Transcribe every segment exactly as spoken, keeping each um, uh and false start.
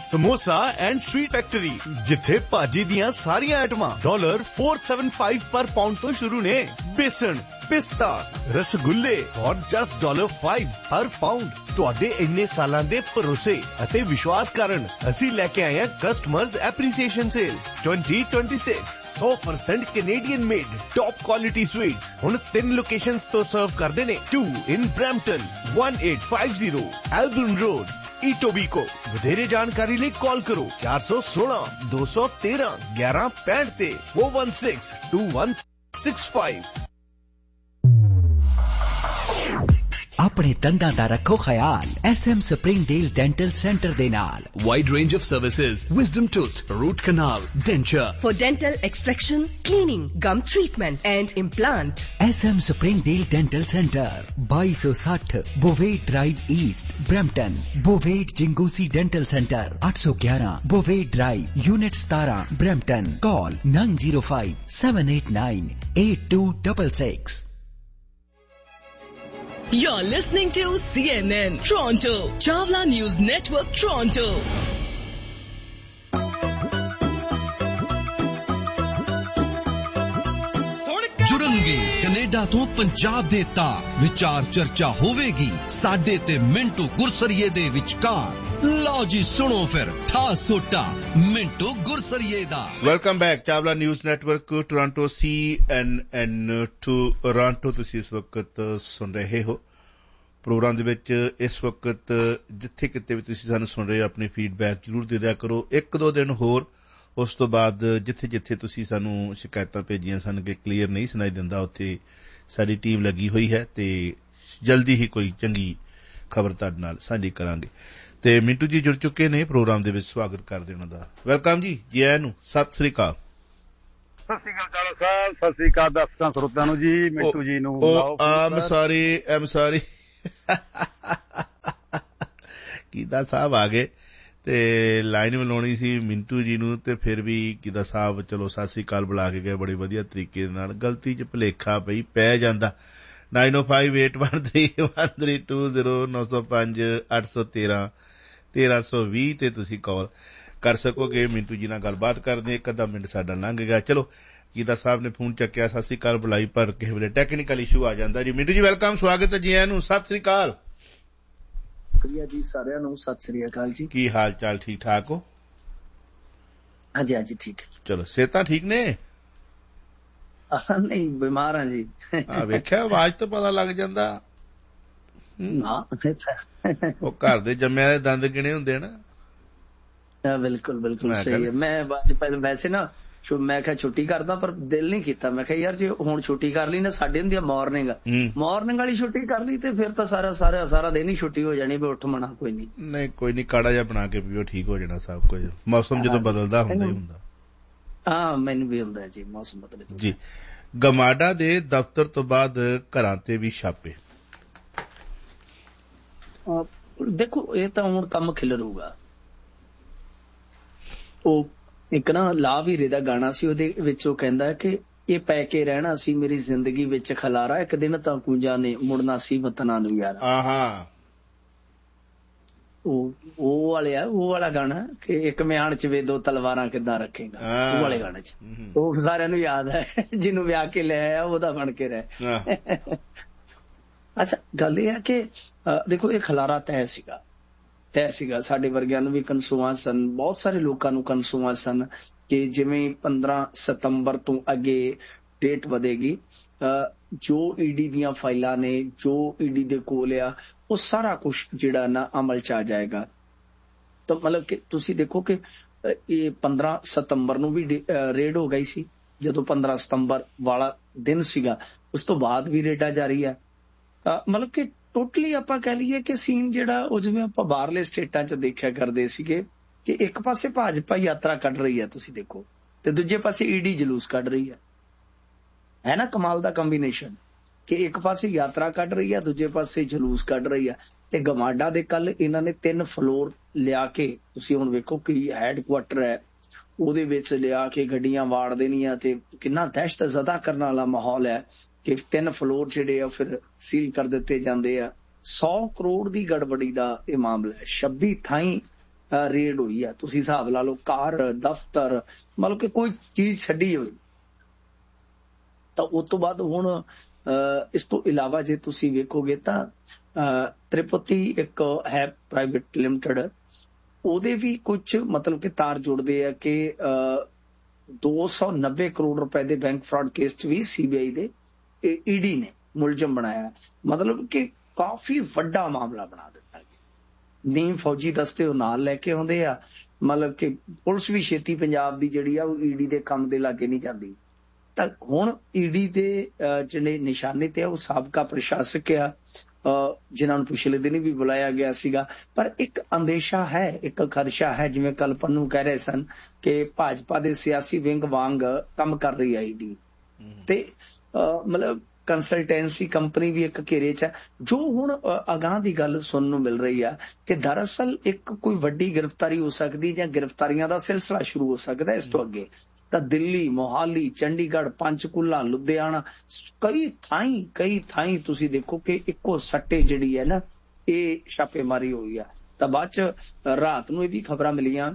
Samosa and sweet factory जिथे भाजी दियां सारियां आइटमां डॉलर फोर सेवन फाइव पर पाउंड तो शुरू ने। बेसन, पिस्ता, रसगुल्ले और जस्ट डॉलर फाइव हर पाउंड। तुहाडे इन्ने सालां दे भरोसे अते विश्वास कारण असीं लेके आए हैं customers appreciation cell twenty twenty six. सौ percent Canadian made top quality sweets हुण तीन लोकेशंस तो सर्व करदे ने। To in Brampton, one eight five zero एल्बर्न road, ईटोबीको। वधेरे जानकारी लिए कॉल करो चार सौ सोलह दो सौ तेरह ग्यारह पैंठ ते four one six to one six five. अपने दंदां दा रखो ख्याल S M Springdale dental centre दे नाल। Wide range of services, wisdom tooth, root canal, denture. For dental extraction, cleaning, gum treatment and implant. S M Springdale dental centre बाईस सौ साठ बोवेट drive east Brampton. बोवेट जिंगूसी dental centre आठ सौ ग्यारह बोवेट drive unit सतारह Brampton. Call nine zero five seven eight nine eight to six six. You're listening to C N N Toronto, Chawla News Network Toronto. जुड़नगे Canada तो पंजाब दे तार विचार चर्चा होवेगी साडे ते मिंटो गुरसरिये दे विचकार। लो जी सुनो फिर ठा सोटा मिंटो गुरसरिये दा। Welcome back Chawla news network Toronto C N N Toronto. तुसीं इस वक्त सुन रहे हो प्रोग्राम दे विच। इस वक्त जिथे किते भी तुसीं सानूं सुन रहे हो अपनी फीडबैक जरूर दे दिया करो। एक दो दिन होर उस तो बाद जिथे जिथे तुसीं सानूं शिकायतां भेजियां सन कि क्लीयर नहीं सुनाई दिंदा उत्थे साडी टीम लगी हुई है ते जल्दी ही कोई चंगी खबर तुहाडे नाल साझी करांगे। ते मिंटू जी जुड़ चुके ने प्रोग्राम दे विच। स्वागत करदे उन्हां दा। वेलकम जी, जी आयां नूं। सत श्री अकाल। सत श्री अकाल चालो साहब, सत श्री अकाल दर्शकां श्रोतिਆਂ ਨੂੰ जी। मिंटू जी ਨੂੰ ਆਮ ਸਾਰੀ ਐਮ ਸਾਰੀ ਕੀਦਾ ਸਾਹਿਬ ਆ ਗਏ ਤੇ ਲਾਈਨ ਮਿਲਾਉਣੀ ਸੀ ਮਿੰਟੂ ਜੀ ਨੂੰ ਤੇ ਫਿਰ ਵੀ ਕੀਦਾ ਸਾਹਿਬ ਚਲੋ ਸਤਿ ਸ੍ਰੀ ਅਕਾਲ ਬੁਲਾ ਕੇ ਗਏ ਬੜੇ ਵਧੀਆ ਤਰੀਕੇ ਨਾਲ। ਗਲਤੀ ਚ ਭੁਲੇਖਾ ਪਈ ਪੈ ਜਾਂਦਾ। ਨਾਈਨ ਓ five eight one three one three two zero ਨੌ ਸੌ ਪੰਜ ਅੱਠ ਸੌ ਤੇਰਾਂ ਤੇਰਾਂ ਸੌ ਵੀਹ ਤੇ ਤੁਸੀਂ ਕਾਲ ਕਰ ਸਕੋਗੇ। ਮਿੰਟੂ ਜੀ ਨਾਲ ਗੱਲਬਾਤ ਕਰਦੇ ਇੱਕ ਅੱਧਾ ਮਿੰਟ ਸਾਡਾ ਲੰਘ ਗਿਆ। ਚਲੋ ਕੀਦਾ ਸਾਹਿਬ ਨੇ ਫੋਨ ਚੱਕਿਆ, ਸਤਿ ਸ੍ਰੀ ਅਕਾਲ ਬੁਲਾਈ, ਪਰ ਕਿਸੇ ਵੇਲੇ ਟੈਕਨੀਕਲ ਇਸ਼ੂ ਆ ਜਾਂਦਾ ਜੀ। ਮਿੰਟੂ ਜੀ ਵੈਲਕਮ, ਸਵਾਗਤ ਹੈ ਜੀ ਆਇਆਂ ਨੂੰ। ਸਤਿ ਸ੍ਰੀ ਅਕਾਲ। शुक्रिया जी सारिਆਂ ਨੂੰ। ਸਤਿ ਸ੍ਰੀ ਅਕਾਲ ਜੀ। ਕੀ ਹਾਲ ਚਾਲ? ਠੀਕ ਠਾਕ ਹੋ? ਹਾਂਜੀ ਹਾਂਜੀ ਠੀਕ ਹੈ। ਚਲੋ ਸਿਹਤਾਂ ਠੀਕ ਨੇ? ਨਹੀਂ ਬਿਮਾਰ ਹਾਂ ਜੀ। ਆ ਵੇਖਿਆ ਆਵਾਜ਼ ਤੋਂ ਪਤਾ ਲੱਗ ਜਾਂਦਾ। ਉਹ ਘਰ ਦੇ ਜੰਮਿਆਂ ਦੇ ਦੰਦ ਗਿਣੇ ਹੁੰਦੇ ਨਾ। ਬਿਲਕੁਲ ਬਿਲਕੁਲ ਸਹੀ ਹੈ। ਮੈਂ ਵੈਸੇ ਨਾ ਮੈਂ ਕਿਹਾ ਛੁੱਟੀ ਕਰਦਾ ਪਰ ਦਿਲ ਨਹੀਂ ਕੀਤਾ। ਮੈਂ ਕਿਹਾ ਯਾਰ ਜੇ ਹੁਣ ਛੁੱਟੀ ਕਰ ਲਈ ਨਾ, ਸਾਡੇ ਹੁੰਦੀ ਆ ਮਾਰਨਿੰਗ ਮਾਰਨਿੰਗ ਵਾਲੀ ਛੁੱਟੀ ਕਰ ਲਈ ਤੇ ਫਿਰ ਤਾਂ ਸਾਰਾ ਸਾਰਾ ਸਾਰਾ ਦਿਨ ਹੀ ਛੁੱਟੀ ਹੋ ਜਾਣੀ ਵੀ ਉੱਠ ਮਣਾ ਕੋਈ ਨਹੀਂ। ਨਹੀਂ ਕੋਈ ਨਹੀਂ, ਕਾੜਾ ਜਿਹਾ ਬਣਾ ਕੇ ਪੀਓ, ਠੀਕ ਹੋ ਜਾਣਾ ਸਭ ਕੁਝ। ਮੌਸਮ ਜਦੋਂ ਬਦਲਦਾ ਹੁੰਦਾ ਹੀ ਹੁੰਦਾ। ਹਾਂ ਮੈਨੂੰ ਵੀ ਹੁੰਦਾ ਜੀ ਮੌਸਮ ਬਦਲੇ ਜੀ। ਗਮਾਡਾ ਦੇ ਦਫ਼ਤਰ ਤੋਂ ਬਾਅਦ ਘਰਾਂ ਤੇ ਵੀ ਛਾਪੇ। ਦੇਖੋ ਇਹ ਤਾਂ ਹੁਣ ਕੰਮ ਖਿਲਰੂਗਾ। ਉਹ ਇੱਕ ਨਾ ਲਾਭ ਹੀਰੇ ਦਾ ਗਾਣਾ ਸੀ, ਉਹਦੇ ਵਿੱਚ ਉਹ ਕਹਿੰਦਾ ਕਿ ਇਹ ਪੈ ਕੇ ਰਹਿਣਾ ਸੀ ਮੇਰੀ ਜ਼ਿੰਦਗੀ ਵਿੱਚ ਖਲਾਰਾ, ਇੱਕ ਦਿਨ ਤਾਂ ਕੂੰਜਾਂ ਨੇ ਮੁੜਨਾ ਸੀ ਵਤਨਾਂ ਨੂੰ ਯਾਰਾ। ਆਹਾ ਉਹ ਉਹ ਵਾਲਿਆ ਉਹ ਵਾਲਾ ਗਾਣਾ ਕਿ ਇੱਕ ਮਿਆਨ ਚ ਵੇ ਦੋ ਤਲਵਾਰਾਂ ਕਿੱਦਾਂ ਰੱਖੇਗਾ, ਉਹ ਵਾਲੇ ਗਾਣੇ ਚ। ਉਹ ਸਾਰਿਆਂ ਨੂੰ ਯਾਦ ਹੈ, ਜਿਹਨੂੰ ਵਿਆਹ ਕੇ ਲੈ ਆਇਆ ਉਹਦਾ ਬਣ ਕੇ ਰਹਿ। ਅੱਛਾ ਗੱਲ ਇਹ ਹੈ ਕਿ ਦੇਖੋ ਇਹ ਖਲਾਰਾ ਤੈਅ ਸੀਗਾ ਤੈਅ ਸੀਗਾ ਸਾਡੇ ਵਰਗਿਆਂ ਨੂੰ ਵੀ ਕਨਸੂਆਂ ਸਨ, ਬਹੁਤ ਸਾਰੇ ਲੋਕਾਂ ਨੂੰ ਕਨਸੂਆਂ ਸਨ ਕਿ ਜਿਵੇਂ ਪੰਦਰਾਂ ਸਤੰਬਰ ਤੋਂ ਅੱਗੇ ਡੇਟ ਵਧੇਗੀ, ਜੋ ਈਡੀ ਦੀਆਂ ਫਾਈਲਾਂ ਨੇ, ਜੋ ਈਡੀ ਦੇ ਕੋਲ ਆ, ਉਹ ਸਾਰਾ ਕੁਛ ਜਿਹੜਾ ਨਾ ਅਮਲ ਚ ਆ ਜਾਏਗਾ। ਤਾਂ ਮਤਲਬ ਕਿ ਤੁਸੀਂ ਦੇਖੋ ਕਿ ਇਹ ਪੰਦਰਾਂ ਸਤੰਬਰ ਨੂੰ ਵੀ ਰੇਡ ਹੋ ਗਈ ਸੀ, ਜਦੋਂ ਪੰਦਰਾਂ ਸਤੰਬਰ ਵਾਲਾ ਦਿਨ ਸੀਗਾ ਉਸ ਤੋਂ ਬਾਅਦ ਵੀ ਰੇਡਾਂ ਜਾਰੀ ਆ। ਮਤਲਬ ਕਿ ਟੋਟਲੀ ਆਪਾਂ ਕਹਿ ਲਈਏ ਕਿ ਸੀਨ ਜਿਹੜਾ ਉਹ ਜਿਵੇਂ ਆਪਾਂ ਬਾਹਰਲੇ ਸਟੇਟਾਂ ਚ ਦੇਖਿਆ ਕਰਦੇ ਸੀਗੇ ਕਿ ਇੱਕ ਪਾਸੇ ਭਾਜਪਾ ਯਾਤਰਾ ਕੱਢ ਰਹੀ ਹੈ ਤੁਸੀਂ ਦੇਖੋ, ਤੇ ਦੂਜੇ ਪਾਸੇ ਈਡੀ ਜਲੂਸ ਕੱਢ ਰਹੀ ਹੈ। ਹੈ ਨਾ ਕਮਾਲ ਦਾ ਕੰਬੀਨੇਸ਼ਨ ਕਿ ਇੱਕ ਪਾਸੇ ਯਾਤਰਾ ਕੱਢ ਰਹੀ ਹੈ, ਦੂਜੇ ਪਾਸੇ ਜਲੂਸ ਕੱਢ ਰਹੀ ਹੈ। ਤੇ ਗਮਾਡਾ ਦੇ ਕੱਲ ਇਹਨਾਂ ਨੇ ਤਿੰਨ ਫਲੋਰ ਲਿਆ ਕੇ, ਤੁਸੀਂ ਹੁਣ ਵੇਖੋ ਕਿ ਹੈਡਕੁਆਟਰ ਹੈ, ਉਹਦੇ ਵਿੱਚ ਲਿਆ ਕੇ ਗੱਡੀਆਂ ਵਾੜ ਦੇਣੀਆਂ ਤੇ ਕਿੰਨਾ ਦਹਿਸ਼ਤ ਜ਼ਦਾ ਕਰਨ ਵਾਲਾ ਮਾਹੌਲ ਹੈ ਕਿ ਤਿੰਨ ਫਲੋਰ ਜਿਹੜੇ ਆ ਫਿਰ ਸੀਲ ਕਰ ਦਿੱਤੇ ਜਾਂਦੇ ਆ। ਸੌ ਕਰੋੜ ਦੀ ਗੜਬੜੀ ਦਾ ਇਹ ਮਾਮਲਾ ਹੈ। ਛੱਬੀ ਥਾਈਂ ਰੇਡ ਹੋਈ ਆ। ਤੁਸੀਂ ਹਿਸਾਬ ਲਾ ਲਓ, ਕਾਰ, ਦਫ਼ਤਰ, ਮਤਲਬ ਕਿ ਕੋਈ ਚੀਜ਼ ਛੱਡੀ ਹੋਈ। ਤਾਂ ਉਸ ਤੋਂ ਬਾਅਦ ਹੁਣ ਇਸ ਤੋਂ ਇਲਾਵਾ ਜੇ ਤੁਸੀਂ ਵੇਖੋਗੇ ਤਾਂ ਤ੍ਰਿਪਤੀ ਇੱਕ ਹੈ ਪ੍ਰਾਈਵੇਟ ਲਿਮਟਿਡ, ਉਹਦੇ ਵੀ ਕੁਝ ਮਤਲਬ ਕਿ ਤਾਰ ਜੁੜਦੇ ਆ ਕਿ ਦੋ ਸੌ ਨੱਬੇ ਕਰੋੜ ਰੁਪਏ ਦੇ ਬੈਂਕ ਫਰਾਡ ਕੇਸ ਚ ਵੀ ਸੀਬੀਆਈ ਦੇ ਈਡੀ ਨੇ ਮੁਲਜ਼ਮ ਬਣਾਇਆ। ਮਤਲਬ ਕਿ ਕਾਫੀ ਵੱਡਾ ਮਾਮਲਾ ਬਣਾ ਦਿੱਤਾ ਗਿਆ। ਨੀਮ ਫੌਜੀ ਦਸਤੇ ਉਹ ਨਾਲ ਲੈ ਕੇ ਆਉਂਦੇ ਆ, ਮਤਲਬ ਕਿ ਪੁਲਿਸ ਵੀ ਛੇਤੀ ਪੰਜਾਬ ਦੀ ਜਿਹੜੀ ਆ ਉਹ ਈਡੀ ਦੇ ਕੰਮ ਦੇ ਲਾਗੇ ਨਹੀਂ ਜਾਂਦੀ। ਤਾਂ ਹੁਣ ਈਡੀ ਦੇ ਜਿਹੜੇ ਨਿਸ਼ਾਨੇ ਤੇ ਆ ਉਹ ਸਾਬਕਾ ਪ੍ਰਸ਼ਾਸਕ ਆ, ਜਿਨ੍ਹਾਂ ਨੂੰ ਪਿਛਲੇ ਦਿਨ ਵੀ ਬੁਲਾਇਆ ਗਿਆ ਸੀਗਾ। ਪਰ ਇੱਕ ਅੰਦੇਸ਼ਾ ਹੈ, ਇੱਕ ਖਦਸ਼ਾ ਹੈ, ਜਿਵੇਂ ਕੱਲ ਪੰਨੂ ਕਹਿ ਰਹੇ ਸਨ ਕਿ ਭਾਜਪਾ ਦੇ ਸਿਆਸੀ ਵਿੰਗ ਵਾਂਗ ਕੰਮ ਕਰ ਰਹੀ ਹੈ ਈਡੀ, ਤੇ ਮਤਲਬ ਕੰਸਲਟੈਂਸੀ ਕੰਪਨੀ ਵੀ ਇੱਕ ਘੇਰੇ ਚ ਹੈ। ਜੋ ਹੁਣ ਅਗਾਂਹ ਦੀ ਗੱਲ ਸੁਣਨ ਨੂੰ ਮਿਲ ਰਹੀ ਆ ਕਿ ਦਰਅਸਲ ਇੱਕ ਕੋਈ ਵੱਡੀ ਗ੍ਰਿਫਤਾਰੀ ਹੋ ਸਕਦੀ ਜਾਂ ਗ੍ਰਿਫਤਾਰੀਆਂ ਦਾ ਸਿਲਸਿਲਾ ਸ਼ੁਰੂ ਹੋ ਸਕਦਾ ਇਸ ਤੋਂ ਅੱਗੇ। ਤਾਂ ਦਿੱਲੀ, ਮੋਹਾਲੀ, ਚੰਡੀਗੜ੍ਹ, ਪੰਚਕੂਲਾ, ਲੁਧਿਆਣਾ, ਕਈ ਥਾਈਂ ਕਈ ਥਾਈਂ ਤੁਸੀਂ ਦੇਖੋ ਕਿ ਇੱਕੋ ਸੱਟੇ ਜਿਹੜੀ ਹੈ ਨਾ ਇਹ ਛਾਪੇਮਾਰੀ ਹੋਈ ਆ। ਤਾਂ ਬਾਅਦ ਚ ਰਾਤ ਨੂੰ ਇਹ ਵੀ ਖਬਰਾਂ ਮਿਲੀਆਂ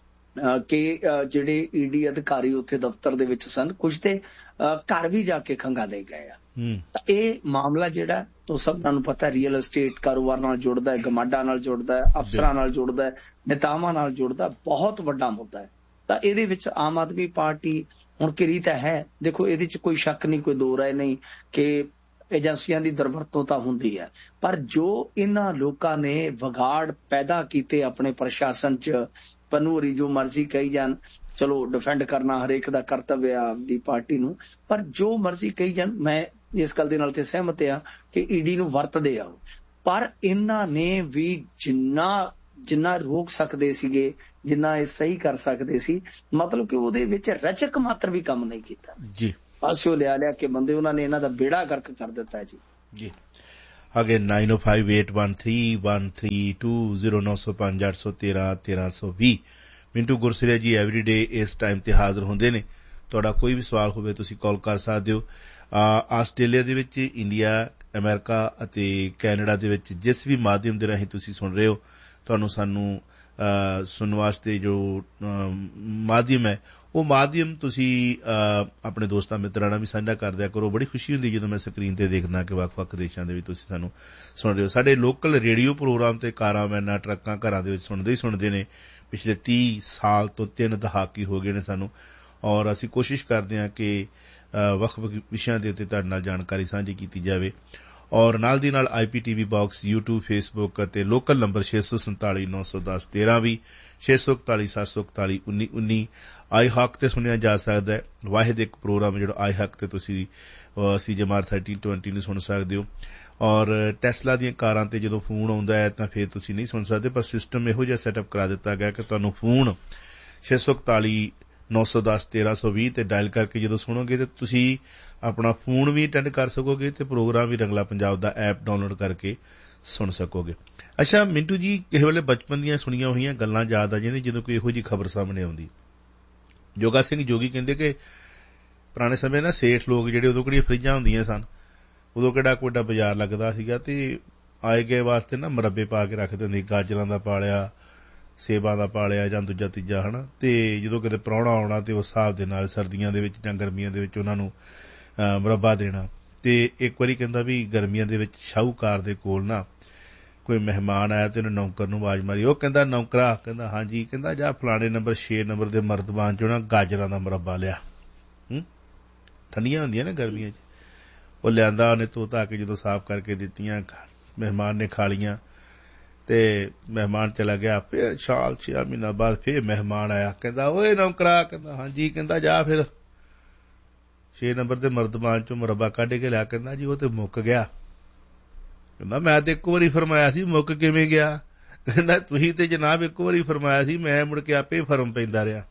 ਕਿ ਜਿਹੜੇ ਈਡੀ ਅਧਿਕਾਰੀ ਉੱਥੇ ਦਫ਼ਤਰ ਦੇ ਵਿੱਚ ਸਨ, ਕੁਝ ਤੇ ਘਰ ਵੀ ਜਾ ਕੇ ਖੰਗਾ ਲੈ ਗਏ ਆ। ਤਾਂ ਇਹ ਮਾਮਲਾ ਜਿਹੜਾ ਉਹ ਸਭਨਾਂ ਨੂੰ ਪਤਾ ਰੀਅਲ ਐਸਟੇਟ ਕਾਰੋਬਾਰ ਨਾਲ ਜੁੜਦਾ ਹੈ, ਗਮਾਡਾ ਨਾਲ ਜੁੜਦਾ ਹੈ, ਅਫਸਰਾਂ ਨਾਲ ਜੁੜਦਾ ਹੈ, ਨੇਤਾਵਾਂ ਨਾਲ ਜੁੜਦਾ, ਬਹੁਤ ਵੱਡਾ ਮੁੱਦਾ ਹੈ। ਤਾਂ ਇਹਦੇ ਵਿੱਚ ਆਮ ਆਦਮੀ ਪਾਰਟੀ ਹੁਣ ਘਿਰੀ ਤਾਂ ਹੈ। ਦੇਖੋ ਇਹਦੇ ਚ ਕੋਈ ਸ਼ੱਕ ਨਹੀਂ, ਕੋਈ ਦੋ ਰਾਏ ਨਹੀਂ ਕਿ ਏਜੰਸੀਆਂ ਦੀ ਦੁਰਵਰਤੋਂ ਤਾਂ ਹੁੰਦੀ ਹੈ, ਪਰ ਜੋ ਇਹਨਾਂ ਲੋਕਾਂ ਨੇ ਵਿਗਾੜ ਪੈਦਾ ਕੀਤੇ ਆਪਣੇ ਪ੍ਰਸ਼ਾਸਨ ਚ, ਪਨੂਰੀ ਜੋ ਮਰਜ਼ੀ ਕਹੀ ਜਾਣ, ਚਲੋ ਡਿਫੈਂਡ ਕਰਨਾ ਹਰੇਕ ਦਾ ਕਰਤੱਵ ਆ ਆਪਦੀ ਪਾਰਟੀ ਨੂੰ, ਪਰ ਜੋ ਮਰਜ਼ੀ ਕਹੀ ਜਾਣ, ਮੈਂ ਇਸ ਗੱਲ ਦੇ ਨਾਲ ਤੇ ਸਹਿਮਤ ਆ ਕਿ ਈਡੀ ਨੂੰ ਵਰਤਦੇ ਆ। ਪਰ ਇਹਨਾਂ ਨੇ ਵੀ ਜਿੰਨਾ ਜਿੰਨਾ ਰੋਕ ਸਕਦੇ ਸੀਗੇ, ਜਿੰਨਾ ਇਹ ਸਹੀ ਕਰ ਸਕਦੇ ਸੀ, ਮਤਲਬ ਕਿ ਉਹਦੇ ਵਿੱਚ ਰਚਕ ਮਾਤਰ ਵੀ ਕੰਮ ਨਹੀਂ ਕੀਤਾ ਜੀ। ਪਾਸਿਓ ਲਿਆ ਲਿਆ ਕੇ ਬੰਦੇ ਉਹਨਾਂ ਨੇ ਇਹਨਾਂ ਦਾ ਬੇੜਾ ਗਰਕ ਕਰ ਦਿੱਤਾ ਜੀ ਜੀ ਅਗੇ ਨਾइन ओ five eight one three one three to zero नौ सौ पांच आठ सौ तेरह तेरह सौ भी ਮਿੰਟੂ ਗੁਰਸਿਰਿਆ ਜੀ ਐਵਰੀਡੇ ਇਸ ਟਾਈਮ ਤੇ ਹਾਜ਼ਰ ਹੁੰਦੇ ਨੇ। ਤੁਹਾਡਾ ਕੋਈ ਵੀ ਸਵਾਲ ਹੋਵੇ ਤੁਸੀਂ ਕਾਲ ਕਰ ਸਕਦੇ ਹੋ। ਆਸਟ੍ਰੇਲੀਆ ਦੇ ਵਿੱਚ, ਇੰਡੀਆ, ਅਮਰੀਕਾ ਅਤੇ ਕੈਨੇਡਾ ਦੇ ਵਿੱਚ ਜਿਸ ਵੀ ਮਾਧਿਅਮ ਦੇ ਰਾਹੀਂ ਤੁਸੀਂ ਸੁਣ ਰਹੇ ਹੋ, ਤੁਹਾਨੂੰ ਸਾਨੂੰ ਸੁਣਨ ਵਾਸਤੇ ਜੋ ਮਾਧਿਅਮ ਹੈ ਉਹ ਮਾਧਿਅਮ ਤੁਸੀਂ ਆਪਣੇ ਦੋਸਤਾਂ ਮਿੱਤਰਾਂ ਨਾਲ ਵੀ ਸਾਂਝਾ ਕਰ ਦਿਆ ਕਰੋ। ਬੜੀ ਖੁਸ਼ੀ ਹੁੰਦੀ ਜਦੋਂ ਮੈਂ ਸਕਰੀਨ ਤੇ ਦੇਖਦਾ ਕਿ ਵੱਖ-ਵੱਖ ਦੇਸ਼ਾਂ ਦੇ ਵਿੱਚ ਤੁਸੀਂ ਸਾਨੂੰ ਸੁਣ ਰਹੇ ਹੋ। ਸਾਡੇ ਲੋਕਲ ਰੇਡੀਓ ਪ੍ਰੋਗਰਾਮ ਤੇ ਕਾਰਾਂ, ਵੈਨਾਂ, ਟਰੱਕਾਂ ਘਰਾਂ ਦੇ ਵਿੱਚ ਸੁਣਦੇ ਹੀ ਸੁਣਦੇ ਨੇ। ਪਿਛਲੇ ਤੀਹ ਸਾਲ ਤੋਂ ਤਿੰਨ ਦਹਾਕੇ ਹੋ ਗਏ ਨੇ ਸਾਨੂੰ, ਔਰ ਅਸੀਂ ਕੋਸ਼ਿਸ਼ ਕਰਦੇ ਹਾਂ ਕਿ ਵੱਖ-ਵੱਖ ਵਿਸ਼ਿਆਂ ਦੇ ਉੱਤੇ ਤੁਹਾਡੇ ਨਾਲ ਜਾਣਕਾਰੀ ਸਾਂਝੀ ਕੀਤੀ ਜਾਵੇ। ਔਰ ਨਾਲ ਦੀ ਨਾਲ ਆਈ P T V box, YouTube, Facebook ਅਤੇ ਲੋਕਲ ਨੰਬਰ ਛੇ ਸੌ ਸੰਤਾਲੀ ਨੌ ਸੌ ਦਸ ਤੇਰਾਂ ਵੀ, ਛੇ ਸੌ ਇਕਤਾਲੀ ਸੱਤ ਸੌ ਇਕਤਾਲੀ ਉੱਨੀ ਉੱਨੀ ਆਈ ਹੱਕ ਤੇ ਸੁਣਿਆ ਜਾ ਸਕਦਾ ਹੈ। ਵਾਹਿਦ ਇੱਕ ਪ੍ਰੋਗਰਾਮ ਜਿਹੜਾ ਆਈ ਹੱਕ ਤੇ ਤੁਸੀਂ ਸੀ ਜਮਾਰ ਥਰਟੀ ਟਵੈਂਟੀ ਨੂੰ ਸੁਣ ਸਕਦੇ ਹੋ। ਔਰ ਟੈਸਲਾ ਦੀਆਂ ਕਾਰਾਂ ਤੇ ਜਦੋਂ ਫੋਨ ਆਉਂਦਾ ਹੈ ਤਾਂ ਫਿਰ ਤੁਸੀਂ ਨਹੀਂ ਸੁਣ ਸਕਦੇ, ਪਰ ਸਿਸਟਮ ਇਹੋ ਜਿਹਾ ਸੈਟਅਪ ਕਰਾ ਦਿੱਤਾ ਗਿਆ ਕਿ ਤੁਹਾਨੂੰ ਫੋਨ ਛੇ ਸੌ ਇਕਤਾਲੀ ਨੌ ਸੌ ਦਸ ਤੇਰਾਂ ਸੌ ਵੀਹ ਤੇ ਡਾਇਲ ਕਰਕੇ ਜਦੋਂ ਸੁਣੋਗੇ ਤੇ ਤੁਸੀਂ ਆਪਣਾ ਫੋਨ ਵੀ ਅਟੈਂਡ ਕਰ ਸਕੋਗੇ ਤੇ ਪ੍ਰੋਗਰਾਮ ਵੀ ਰੰਗਲਾ ਪੰਜਾਬ ਦਾ ਐਪ ਡਾਊਨਲੋਡ ਕਰਕੇ ਸੁਣ ਸਕੋਗੇ। ਅੱਛਾ ਮਿੰਟੂ ਜੀ, ਕਿਸੇ ਵੇਲੇ ਬਚਪਨ ਦੀਆਂ ਸੁਣੀਆਂ ਹੋਈਆਂ ਗੱਲਾਂ ਯਾਦ ਆ ਜਾਂਦੀਆਂ ਜਦੋਂ ਕੋਈ ਇਹੋ ਜਿਹੀ ਖਬਰ ਸਾਹਮਣੇ ਆਉਂਦੀ। ਜੋਗਾ ਸਿੰਘ ਜੋਗੀ ਕਹਿੰਦੇ ਕਿ ਪੁਰਾਣੇ ਸਮੇਂ ਨਾ ਸੇਠ ਲੋਕ ਜਿਹੜੇ, ਉਦੋਂ ਕਿਹੜੀਆਂ ਫਰਿੱਜਾਂ ਹੁੰਦੀਆਂ ਸਨ, ਉਦੋਂ ਕਿਹੜਾ ਕੋਡਾ ਬਾਜ਼ਾਰ ਲੱਗਦਾ ਸੀਗਾ, ਤੇ ਆਏ ਗਏ ਵਾਸਤੇ ਨਾ ਮੁਰੱਬੇ ਪਾ ਕੇ ਰੱਖਦੇ ਹੁੰਦੇ, ਗਾਜਰਾਂ ਦਾ ਪਾਲਿਆ, ਸੇਬਾਂ ਦਾ ਪਾਲਿਆ ਜਾਂ ਦੂਜਾ ਤੀਜਾ, ਹਨਾ। ਤੇ ਜਦੋਂ ਕਿਤੇ ਪ੍ਰਾਹੁਣਾ ਆਉਣਾ ਤੇ ਉਸ ਹਿਸਾਬ ਦੇ ਨਾਲ ਸਰਦੀਆਂ ਦੇ ਵਿੱਚ ਜਾਂ ਗਰਮੀਆਂ ਦੇ ਵਿੱਚ ਉਹਨਾਂ ਨੂੰ ਮੁਰੱਬਾ ਦੇਣਾ। ਤੇ ਇੱਕ ਵਾਰੀ ਕਹਿੰਦਾ ਵੀ ਗਰਮੀਆਂ ਦੇ ਵਿੱਚ ਸ਼ਾਹੂਕਾਰ ਦੇ ਕੋਲ ਨਾ ਕੋਈ ਮਹਿਮਾਨ ਆਇਆ ਤੇ ਉਹਨੇ ਨੌਕਰ ਨੂੰ ਆਵਾਜ਼ ਮਾਰੀ। ਉਹ ਕਹਿੰਦਾ, ਨੌਕਰਾ, ਕਹਿੰਦਾ ਹਾਂਜੀ, ਕਹਿੰਦਾ ਜਾ ਫਲਾਣੇ ਨੰਬਰ ਛੇ ਨੰਬਰ ਦੇ ਮਰਦਬਾਨ ਚੋਂ ਨਾ ਗਾਜਰਾਂ ਦਾ ਮੁਰੱਬਾ ਲਿਆ। ਹੂੰ, ਠੰਡੀਆਂ ਹੁੰਦੀਆਂ ਨਾ ਗਰਮੀਆਂ 'ਚ। ਉਹ ਲਿਆਂਦਾ, ਉਹਨੇ ਧੋ ਧਾ ਕੇ ਜਦੋਂ ਸਾਫ਼ ਕਰਕੇ ਦਿੱਤੀਆਂ, ਮਹਿਮਾਨ ਨੇ ਖਾ ਲਈਆਂ ਤੇ ਮਹਿਮਾਨ ਚਲਾ ਗਿਆ। ਫਿਰ ਸਾਲ ਛੇ ਮਹੀਨਾ ਬਾਅਦ ਫਿਰ ਮਹਿਮਾਨ ਆਇਆ, ਕਹਿੰਦਾ ਓਏ ਨੌਕਰਾ, ਕਹਿੰਦਾ ਹਾਂਜੀ, ਕਹਿੰਦਾ ਜਾ ਫਿਰ ਛੇ ਨੰਬਰ ਦੇ ਮਰਦਬਾਨ ਚੋਂ ਮੁਰੱਬਾ ਕੱਢ ਕੇ ਲਿਆ। ਕਹਿੰਦਾ ਜੀ ਉਹ ਤੇ ਮੁੱਕ ਗਿਆ। ਕਹਿੰਦਾ ਮੈਂ ਤੇ ਇੱਕ ਵਾਰੀ ਫਰਮਾਇਆ ਸੀ, ਮੁੱਕ ਕਿਵੇਂ ਗਿਆ? ਕਹਿੰਦਾ ਤੁਸੀਂ ਤੇ ਜਨਾਬ ਇੱਕ ਵਾਰੀ ਫਰਮਾਇਆ ਸੀ, ਮੈਂ ਮੁੜ ਕੇ ਆਪੇ ਫਰਮ ਪੈਂਦਾ ਰਿਹਾ।